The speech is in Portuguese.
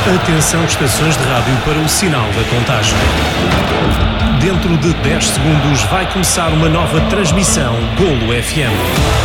Atenção, estações de rádio para o sinal da contagem. Dentro de 10 segundos vai começar uma nova transmissão Golo FM.